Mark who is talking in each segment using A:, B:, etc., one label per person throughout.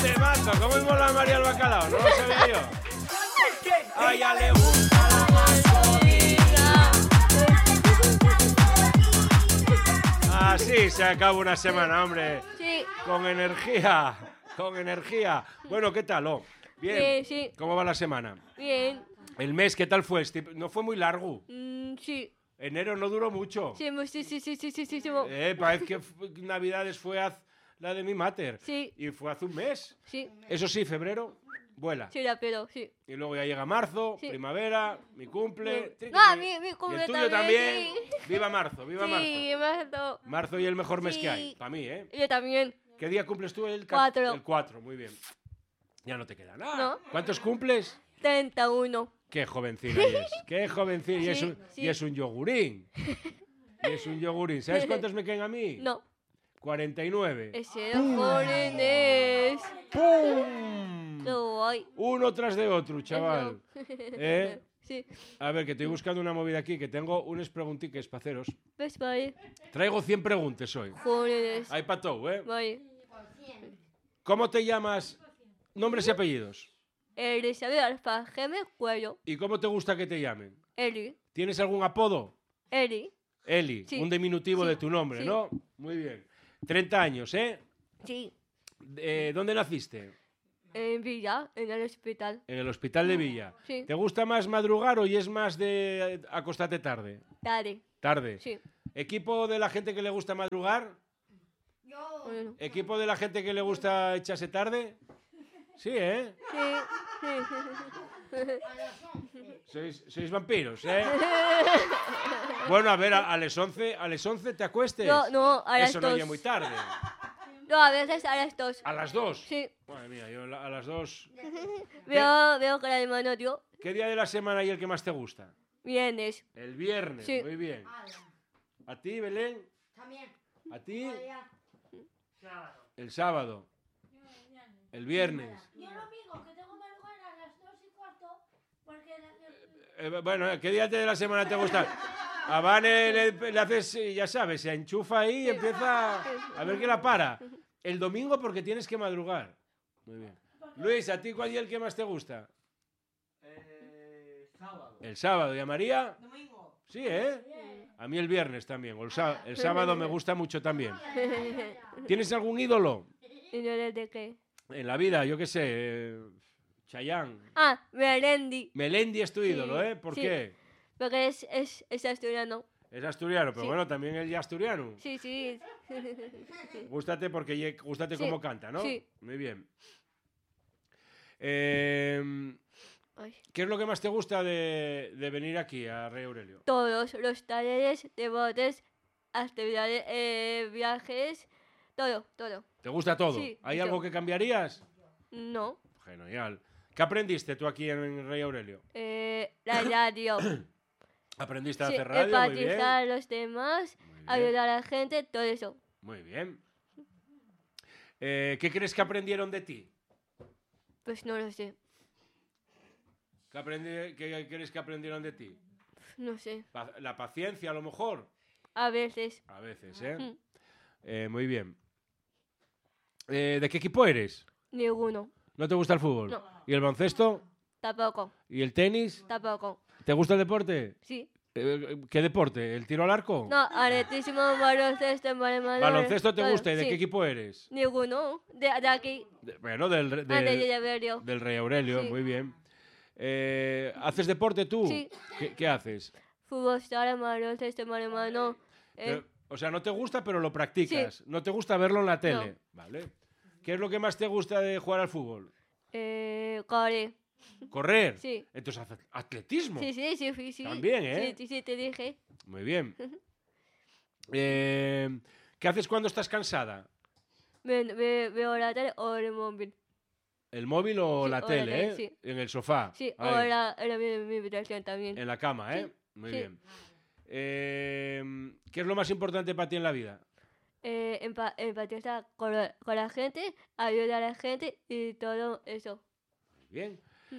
A: Temazo, ¿cómo mola María el bacalao? No lo sabía yo. A ella le gusta la gasolina. Así se acaba una semana, hombre.
B: Sí.
A: Con energía, con energía. Bueno, ¿qué tal? Oh, bien.
B: Bien, sí.
A: ¿Cómo va la semana?
B: Bien.
A: ¿El mes qué tal fue? ¿No fue muy largo?
B: Sí.
A: Enero no duró mucho.
B: Sí.
A: Parece que Navidades fue la de mi mater.
B: Sí.
A: Y fue hace un mes.
B: Sí.
A: Eso sí, febrero, vuela.
B: Sí, pero sí.
A: Y luego ya llega marzo,
B: Sí.
A: primavera, mi cumple.
B: No, mi cumple
A: y el tuyo también.
B: sí.
A: Viva marzo, viva
B: Sí,
A: marzo. Marzo y el mejor mes
B: Sí.
A: que hay, para mí, ¿eh?
B: Yo también.
A: ¿Qué día cumples tú? El
B: 4.
A: El 4, muy bien. Ya no te queda nada.
B: No.
A: ¿Cuántos cumples?
B: 31.
A: Qué jovencina es. Qué jovencina.
B: Sí,
A: Y es un yogurín. Y es un yogurín. ¿Sabes cuántos me quedan a mí?
B: No.
A: 49.
B: Ese jóvenes.
A: ¡Pum!
B: No voy.
A: Uno tras de otro, chaval. ¿Eh?
B: Sí.
A: A ver, que estoy buscando una movida aquí, que tengo unas preguntitas para haceros.
B: Pues vale.
A: Traigo 100 preguntas hoy.
B: Jóvenes.
A: Hay para todo, ¿eh?
B: Vale.
A: ¿Cómo te llamas? Nombres y apellidos.
B: Elizabeth Alfa Gemel Cuello.
A: ¿Y cómo te gusta que te llamen?
B: Eli.
A: ¿Tienes algún apodo?
B: Eli.
A: Eli,
B: Sí.
A: un diminutivo
B: Sí.
A: de tu nombre,
B: Sí.
A: ¿no? Muy bien. 30 años, ¿eh?
B: Sí.
A: ¿Dónde naciste?
B: En Villa, en el hospital.
A: En el hospital de Villa.
B: Sí.
A: ¿Te gusta más madrugar o es más de acostarte tarde?
B: Tarde.
A: Tarde.
B: Sí.
A: ¿Equipo de la gente que le gusta madrugar?
B: Bueno.
A: ¿Equipo de la gente que le gusta echarse tarde? Sí, ¿eh?
B: Sí.
A: Sois vampiros, ¿eh? Bueno, a ver, a las 11 te acuestes.
B: No, a las
A: Eso no
B: 2.
A: es muy tarde.
B: No, a veces a las 2.
A: ¿A las 2?
B: Sí.
A: Madre mía, yo a las 2...
B: Veo que la hermano dio
A: ¿Qué día de la semana hay el que más te gusta?
B: viernes.
A: El viernes,
B: Sí.
A: muy bien. ¿A ti, Belén?
C: También.
A: ¿A ti? El sábado. El viernes.
C: Yo lo mismo, que tengo más lugar a las 2:15, porque...
A: Bueno, ¿qué día de la semana te gusta? A Vane le haces, ya sabes, se enchufa ahí y empieza a ver que la para. El domingo porque tienes que madrugar. Muy bien. Luis, ¿a ti cuál día el que más te gusta?
D: Sábado.
A: El sábado. ¿Y a María?
C: Domingo.
A: Sí, ¿eh? A mí el viernes también. O el sábado me gusta mucho también. ¿Tienes algún ídolo
B: ¿Y no eres de qué?
A: en la vida? Yo qué sé, Chayanne.
B: Ah, Melendi.
A: Melendi es tu
B: Sí,
A: ídolo, ¿eh? ¿Por
B: sí.
A: qué?
B: Porque es asturiano.
A: Es asturiano, pero
B: Sí.
A: bueno, también él ya asturiano.
B: Sí.
A: Gústate porque gústate
B: Sí,
A: cómo canta, ¿no?
B: sí.
A: Muy bien.
B: Ay.
A: ¿Qué es lo que más te gusta de venir aquí a Rey Aurelio?
B: Todos los talleres, debates, actividades, viajes, todo.
A: ¿Te gusta todo?
B: Sí,
A: ¿Hay
B: mucho.
A: algo que cambiarías?
B: No.
A: Genial. ¿Qué aprendiste tú aquí en Rey Aurelio?
B: La radio.
A: ¿Aprendiste a
B: Sí,
A: hacer radio? Muy bien.
B: empatizar a los demás,
A: Muy bien.
B: ayudar a la gente, todo eso.
A: Muy bien. ¿Qué crees que aprendieron de ti?
B: Pues no lo sé.
A: ¿Qué crees que aprendieron de ti?
B: No sé.
A: La paciencia, a lo mejor.
B: A veces.
A: A veces, ¿eh? Muy bien. ¿De qué equipo eres?
B: Ninguno.
A: ¿No te gusta el fútbol?
B: No.
A: ¿Y el baloncesto?
B: Tampoco.
A: ¿Y el tenis?
B: Tampoco.
A: ¿Te gusta el deporte?
B: Sí.
A: ¿Qué deporte? ¿El tiro al arco?
B: No, atletismo, baloncesto, balonmano.
A: ¿Baloncesto te
B: todo,
A: gusta? ¿Y de
B: sí.
A: qué equipo eres?
B: Ninguno. De aquí.
A: Bueno, del
B: De Averio.
A: del Rey Aurelio,
B: Sí.
A: muy bien. ¿Haces deporte tú?
B: Sí.
A: ¿Qué haces?
B: Fútbol, sala, baloncesto, balonmano.
A: O sea, no te gusta, pero lo practicas. No te gusta verlo en la tele. Vale. ¿Qué es lo que más te gusta de jugar al fútbol?
B: Corre.
A: ¿Correr?
B: Sí.
A: Entonces, atletismo.
B: Sí.
A: También, ¿eh?
B: Sí, te dije.
A: Muy bien. ¿Qué haces cuando estás cansada?
B: Veo la tele o el móvil.
A: ¿El móvil o
B: Sí,
A: la
B: o la
A: tele,
B: tele,
A: eh?
B: sí.
A: En el sofá.
B: Sí, o
A: Ahí,
B: mi habitación también.
A: en la cama, ¿eh?
B: Sí,
A: Muy
B: sí.
A: bien. ¿Qué es lo más importante para ti en la vida?
B: Empatizar con la gente, ayudar a la gente y todo eso.
A: Muy bien.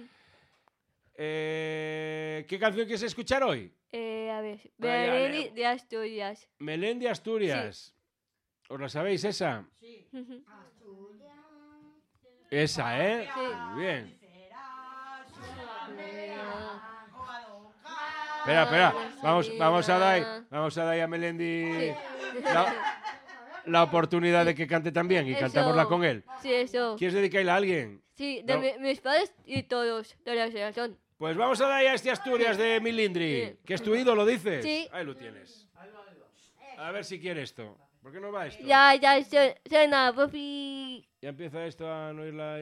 A: ¿Qué canción quieres escuchar hoy?
B: A ver,
A: Vaya,
B: Melendi de Asturias.
A: Melendi Asturias. ¿Os la sabéis esa?
C: Sí. Asturias.
A: Esa, ¿eh?
B: Sí.
A: Muy bien. Espera. Vamos a dar a Melendi la oportunidad de que cante también y
B: Eso.
A: cantámosla con él.
B: Sí, eso.
A: ¿Quieres dedicarla a alguien?
B: Sí, de
A: No.
B: mis padres y todos, de la generación.
A: Pues vamos a dar a este Asturias de Milindri,
B: Sí.
A: que es tu ídolo, dices.
B: Sí.
A: Ahí lo tienes. A ver si quiere esto. ¿Por qué no va esto?
B: Ya, suena, papi.
A: Ya empieza esto a no ir la...